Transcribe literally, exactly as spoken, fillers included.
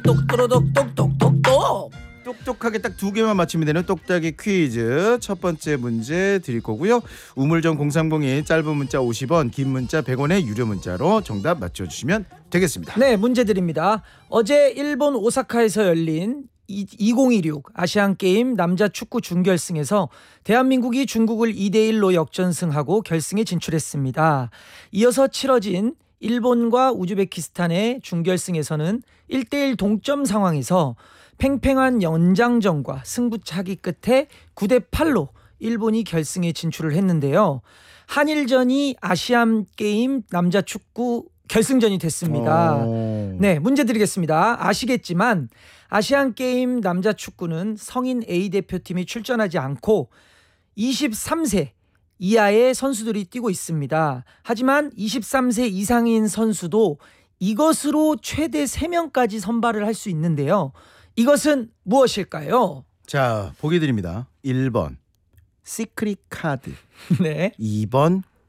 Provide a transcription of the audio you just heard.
똑똑똑 똑똑똑똑. 똑똑하게 딱 두 개만 맞추면 되는 똑딱이 퀴즈. 첫 번째 문제 드릴 거고요. 우물정 공삼공이 짧은 문자 오십 원, 긴 문자 백 원의 유료 문자로 정답 맞춰주시면 되겠습니다. 네, 문제 드립니다. 어제 일본 오사카에서 열린 이천십육 아시안게임 남자 축구 준결승에서 대한민국이 중국을 이 대 일로 역전승하고 결승에 진출했습니다. 이어서 치러진 일본과 우즈베키스탄의 준결승에서는 일 대 일 동점 상황에서 팽팽한 연장전과 승부차기 끝에 구 대 팔로 일본이 결승에 진출을 했는데요. 한일전이 아시안게임 남자 축구 결승전이 됐습니다. 오. 네, 문제 드리겠습니다. 아시겠지만 아시안게임 남자 축구는 성인 A 대표팀이 출전하지 않고 이십삼 세 이하의 선수들이 뛰고 있습니다. 하지만 이십삼 세 이상인 선수도 이것으로 최대 세 명까지 선발을 할 수 있는데요. 이것은 무엇일까요? 자, 보기 드립니다. 일 번 시크릿 카드, 네. 이 번